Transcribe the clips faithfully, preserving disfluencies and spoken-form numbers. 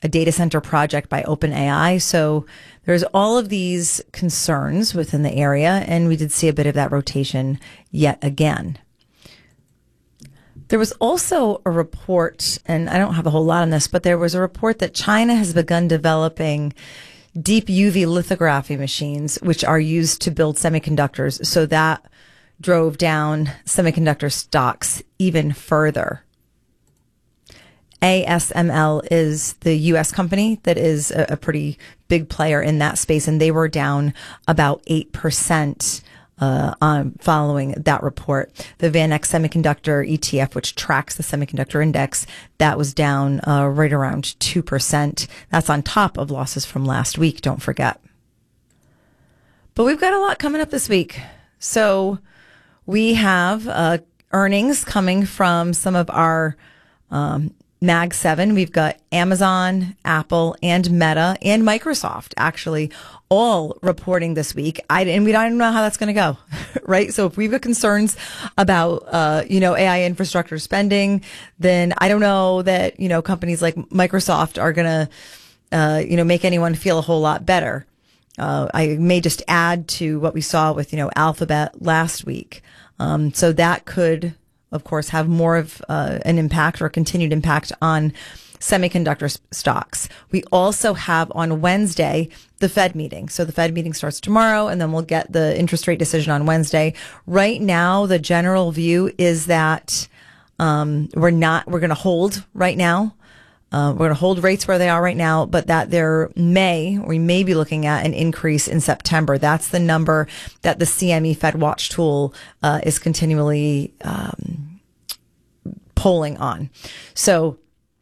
a data center project by OpenAI. So there's all of these concerns within the area, and we did see a bit of that rotation yet again. There was also a report, and I don't have a whole lot on this, but there was a report that China has begun developing deep U V lithography machines, which are used to build semiconductors. So that drove down semiconductor stocks even further. A S M L is the U S company that is a, a pretty big player in that space, and they were down about eight percent uh, on following that report. The VanEck Semiconductor E T F, which tracks the semiconductor index, that was down uh, right around two percent. That's on top of losses from last week, don't forget. But we've got a lot coming up this week. So we have uh, earnings coming from some of our um, Mag seven. We've got Amazon, Apple, and Meta, and Microsoft actually all reporting this week. I, and we don't know how that's going to go, right? So if we've got concerns about, uh, you know, A I infrastructure spending, then I don't know that, you know, companies like Microsoft are going to, uh, you know, make anyone feel a whole lot better. Uh, I may just add to what we saw with, you know, Alphabet last week. Um, so that could, of course, have more of uh, an impact or continued impact on semiconductor s- stocks. We also have on Wednesday the Fed meeting. So the Fed meeting starts tomorrow, and then we'll get the interest rate decision on Wednesday. Right now, the general view is that um, we're not, we're going to hold right now. Uh, we're going to hold rates where they are right now, but that there may, we may be looking at an increase in September. That's the number that the C M E Fed Watch tool uh, is continually um, polling on. So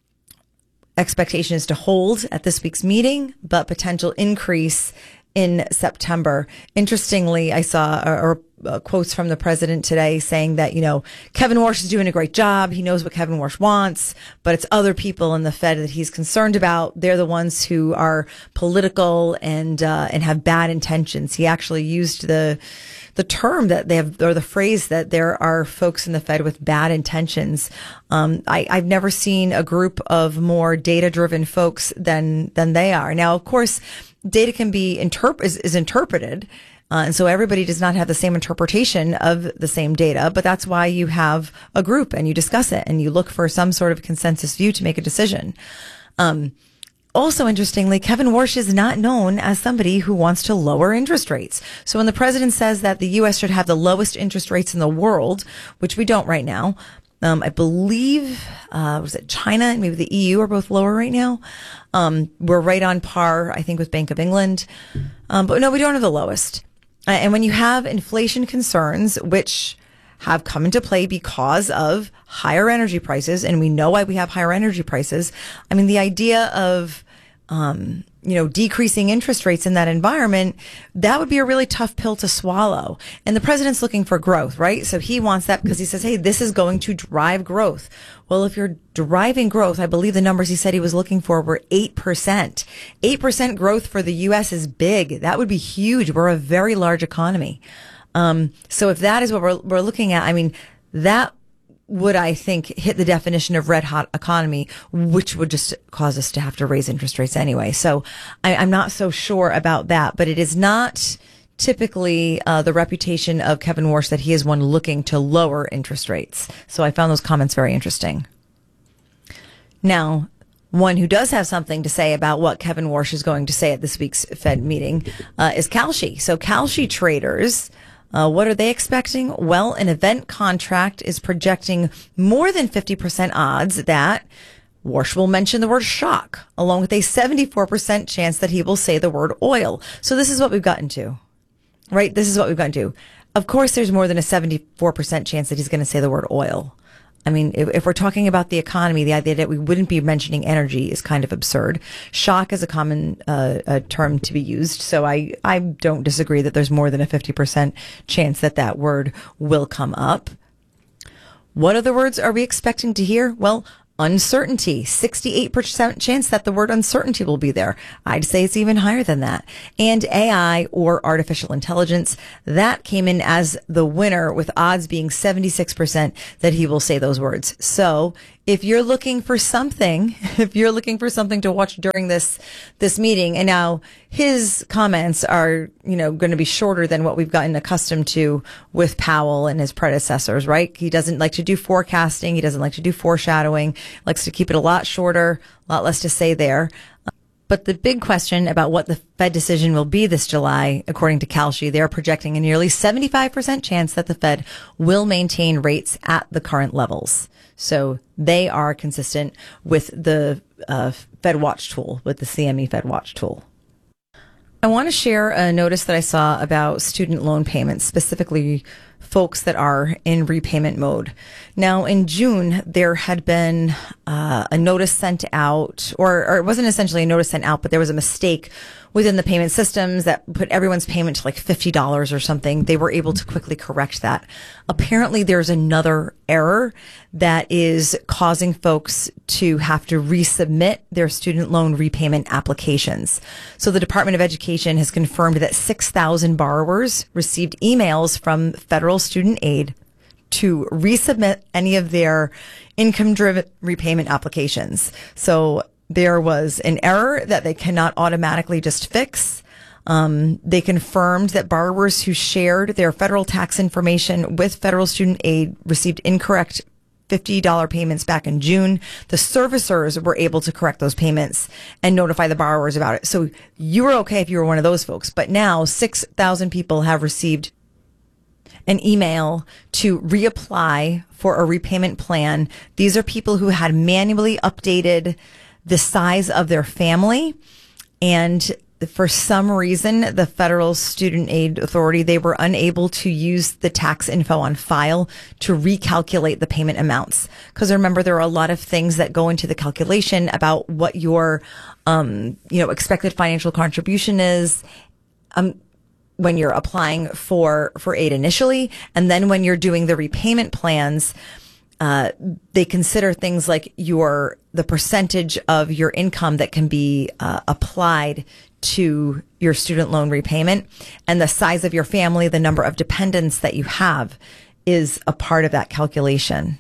expectation is to hold at this week's meeting, but potential increase in September. Interestingly, I saw a, a Uh, quotes from the president today saying that, you know, Kevin Warsh is doing a great job. He knows what Kevin Warsh wants, but it's other people in the Fed that he's concerned about. They're the ones who are political and, uh, and have bad intentions. He actually used the, the term that they have, or the phrase that there are folks in the Fed with bad intentions. Um, I, I've never seen a group of more data driven folks than, than they are. Now, of course, data can be interp- is, is interpreted. Uh, and so everybody does not have the same interpretation of the same data, but that's why you have a group and you discuss it and you look for some sort of consensus view to make a decision. Um, also, interestingly, Kevin Warsh is not known as somebody who wants to lower interest rates. So when the president says that the U S should have the lowest interest rates in the world, which we don't right now, um, I believe, uh, was it China and maybe the E U are both lower right now. Um, we're right on par, I think, with Bank of England. Um, but no, we don't have the lowest. Uh, and when you have inflation concerns, which have come into play because of higher energy prices, and we know why we have higher energy prices. I mean, the idea of, um, you know, decreasing interest rates in that environment, that would be a really tough pill to swallow. And the president's looking for growth, right? So he wants that because he says, hey, this is going to drive growth. Well, if you're driving growth, I believe the numbers he said he was looking for were eight percent. eight percent growth for the U S is big. That would be huge. We're a very large economy. Um, so if that is what we're, we're looking at, I mean, that would, I think, hit the definition of red hot economy, which would just cause us to have to raise interest rates anyway. So I, I'm not so sure about that, but it is not typically uh, the reputation of Kevin Warsh that he is one looking to lower interest rates. So I found those comments very interesting. Now, one who does have something to say about what Kevin Warsh is going to say at this week's Fed meeting uh, is Kalshi. So Kalshi traders, Uh, what are they expecting? Well, an event contract is projecting more than fifty percent odds that Warsh will mention the word shock, along with a seventy-four percent chance that he will say the word oil. So this is what we've gotten to, right? This is what we've gotten to. Of course, there's more than a seventy-four percent chance that he's going to say the word oil. I mean, if, if we're talking about the economy, the idea that we wouldn't be mentioning energy is kind of absurd. Shock is a common uh, a term to be used, so I, I don't disagree that there's more than a fifty percent chance that that word will come up. What other words are we expecting to hear? Well, uncertainty, sixty-eight percent chance that the word uncertainty will be there. I'd say it's even higher than that. And A I, or artificial intelligence, that came in as the winner with odds being seventy-six percent that he will say those words. So if you're looking for something, if you're looking for something to watch during this, this meeting, and now his comments are, you know, going to be shorter than what we've gotten accustomed to with Powell and his predecessors, right? He doesn't like to do forecasting. He doesn't like to do foreshadowing, likes to keep it a lot shorter, a lot less to say there. But the big question about what the Fed decision will be this July, according to Kalshi, they're projecting a nearly seventy-five percent chance that the Fed will maintain rates at the current levels. So they are consistent with the uh, Fed Watch tool, with the C M E Fed Watch tool. I want to share a notice that I saw about student loan payments, specifically folks that are in repayment mode. Now, in June, there had been uh, a notice sent out, or, or it wasn't essentially a notice sent out, but there was a mistake within the payment systems that put everyone's payment to like fifty dollars or something. They were able to quickly correct that. Apparently, there's another error that is causing folks to have to resubmit their student loan repayment applications. So the Department of Education has confirmed that six thousand borrowers received emails from federal student aid to resubmit any of their income-driven repayment applications. So there was an error that they cannot automatically just fix. Um, they confirmed that borrowers who shared their federal tax information with federal student aid received incorrect fifty dollars payments back in June. The servicers were able to correct those payments and notify the borrowers about it. So you were okay if you were one of those folks. But now six thousand people have received an email to reapply for a repayment plan. These are people who had manually updated the size of their family, and for some reason, the Federal Student Aid Authority, they were unable to use the tax info on file to recalculate the payment amounts. Because remember, there are a lot of things that go into the calculation about what your, um, you know, expected financial contribution is, um, when you're applying for, for aid initially. And then when you're doing the repayment plans, Uh, they consider things like your, the percentage of your income that can be uh, applied to your student loan repayment, and the size of your family, the number of dependents that you have is a part of that calculation.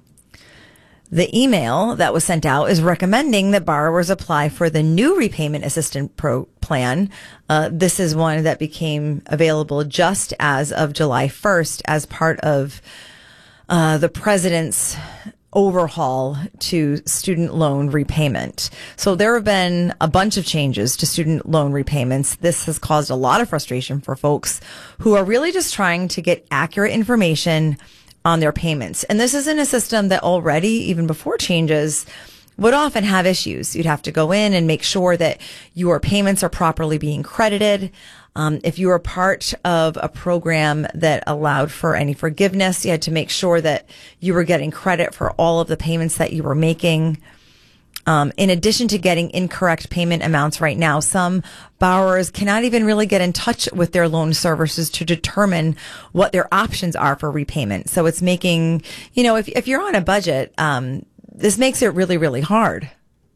The email that was sent out is recommending that borrowers apply for the new repayment assistance pro plan. Uh, this is one that became available just as of July first as part of Uh, the president's overhaul to student loan repayment. So there have been a bunch of changes to student loan repayments. This has caused a lot of frustration for folks who are really just trying to get accurate information on their payments. And this isn't a system that already, even before changes, would often have issues. You'd have to go in and make sure that your payments are properly being credited. Um, if you were part of a program that allowed for any forgiveness, you had to make sure that you were getting credit for all of the payments that you were making. Um, in addition to getting incorrect payment amounts right now, some borrowers cannot even really get in touch with their loan services to determine what their options are for repayment. So it's making, you know, if, if you're on a budget, um, this makes it really, really hard.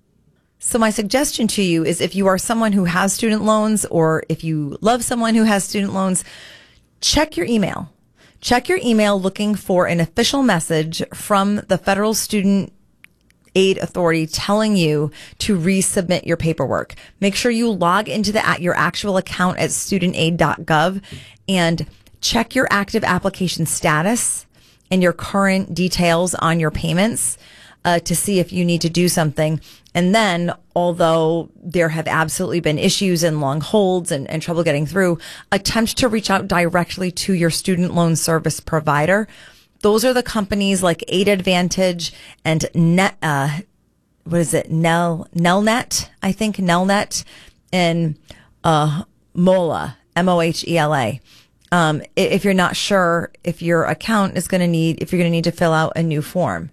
So my suggestion to you is, if you are someone who has student loans, or if you love someone who has student loans, check your email. Check your email looking for an official message from the Federal Student Aid Authority telling you to resubmit your paperwork. Make sure you log into the, at your actual account at student aid dot gov and check your active application status and your current details on your payments uh, to see if you need to do something. And then, although there have absolutely been issues and long holds and, and trouble getting through, attempt to reach out directly to your student loan service provider. Those are the companies like Aid Advantage and Net, uh, what is it? Nel, Nelnet, I think Nelnet, and, uh, MOLA, M O H E L A. Um, if you're not sure if your account is going to need, if you're going to need to fill out a new form.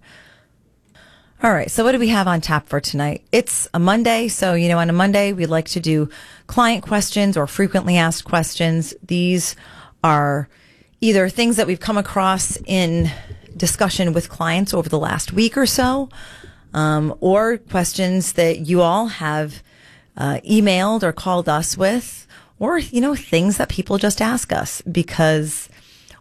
All right. So what do we have on tap for tonight? It's a Monday. So, you know, on a Monday, we like to do client questions or frequently asked questions. These are either things that we've come across in discussion with clients over the last week or so, um, or questions that you all have uh, emailed or called us with, or, you know, things that people just ask us, because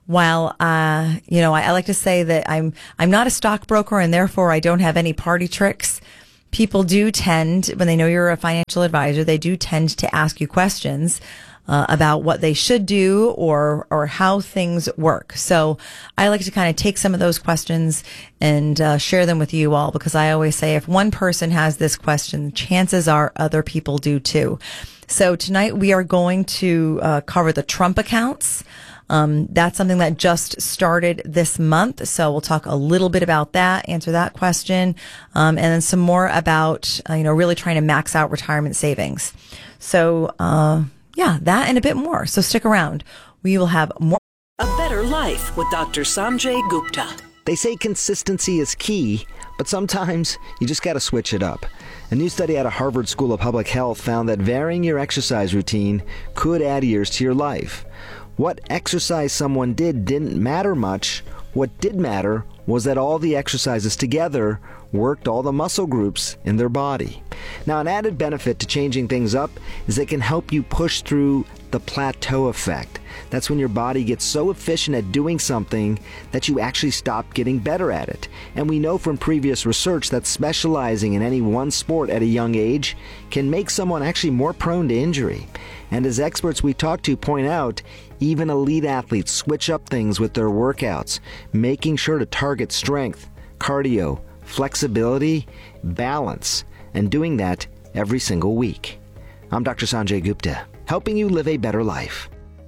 while, uh, you know, I, I like to say that I'm, I'm not a stockbroker and therefore I don't have any party tricks. People do tend, when they know you're a financial advisor, they do tend to ask you questions uh, about what they should do or or how things work. So I like to kind of take some of those questions and uh, share them with you all, because I always say if one person has this question, chances are other people do too. So tonight we are going to uh, cover the Trump accounts. Um, that's something that just started this month. So we'll talk a little bit about that, answer that question, um, and then some more about, uh, you know, really trying to max out retirement savings. So, uh, yeah, that and a bit more. So stick around. We will have more. A Better Life with Doctor Sanjay Gupta. They say consistency is key, but sometimes you just got to switch it up. A new study out of Harvard School of Public Health found that varying your exercise routine could add years to your life. What exercise someone did didn't matter much. What did matter was that all the exercises together worked all the muscle groups in their body. Now, an added benefit to changing things up is it can help you push through the plateau effect. That's when your body gets so efficient at doing something that you actually stop getting better at it. And we know from previous research that specializing in any one sport at a young age can make someone actually more prone to injury. And as experts we talk to point out, even elite athletes switch up things with their workouts, making sure to target strength, cardio, flexibility, balance, and doing that every single week. I'm Doctor Sanjay Gupta, helping you live a better life.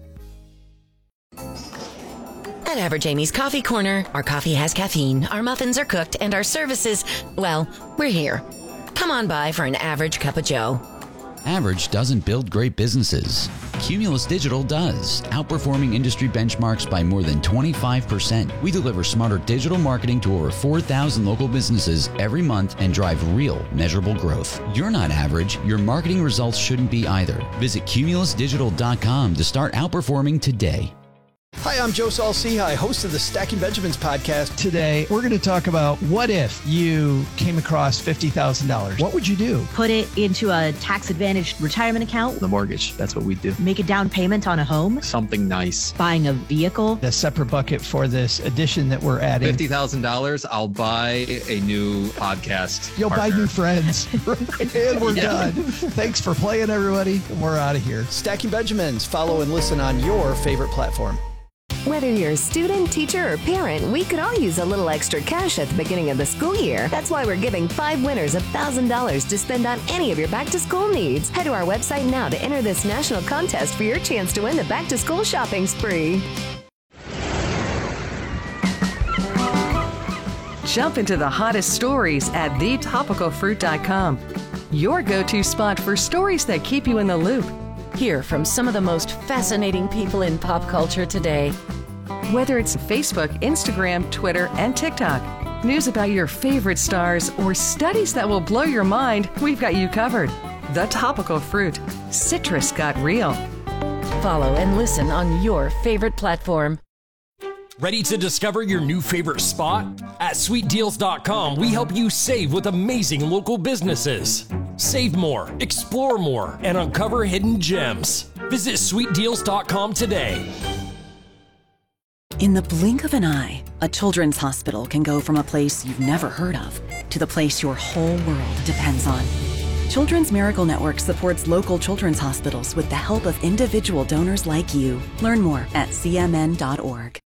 At Average Amy's Coffee Corner, our coffee has caffeine, our muffins are cooked, and our services, well, we're here. Come on by for an average cup of joe. Average doesn't build great businesses. Cumulus Digital does, outperforming industry benchmarks by more than twenty-five percent. We deliver smarter digital marketing to over four thousand local businesses every month and drive real, measurable growth. You're not average. Your marketing results shouldn't be either. Visit cumulus digital dot com to start outperforming today. Hi, I'm Joe Saul-Sehy, host of the Stacking Benjamins podcast. Today, we're going to talk about what if you came across fifty thousand dollars? What would you do? Put it into a tax-advantaged retirement account. The mortgage, that's what we do. Make a down payment on a home. Something nice. Buying a vehicle. A separate bucket for this addition that we're adding. fifty thousand dollars, I'll buy a new podcast You'll partner. buy new friends. And we're yeah. done. Thanks for playing, everybody. We're out of here. Stacking Benjamins. Follow and listen on your favorite platform. Whether you're a student, teacher, or parent, we could all use a little extra cash at the beginning of the school year. That's why we're giving five winners one thousand dollars to spend on any of your back-to-school needs. Head to our website now to enter this national contest for your chance to win the back-to-school shopping spree. Jump into the hottest stories at the topical fruit dot com. Your go-to spot for stories that keep you in the loop. Hear from some of the most fascinating people in pop culture today. Whether it's Facebook, Instagram, Twitter, and TikTok, news about your favorite stars, or studies that will blow your mind, we've got you covered. The Topical Fruit. Citrus got real. Follow and listen on your favorite platform. Ready to discover your new favorite spot? At sweet deals dot com, we help you save with amazing local businesses. Save more, explore more, and uncover hidden gems. Visit sweet deals dot com today. In the blink of an eye, a children's hospital can go from a place you've never heard of to the place your whole world depends on. Children's Miracle Network supports local children's hospitals with the help of individual donors like you. Learn more at c m n dot org.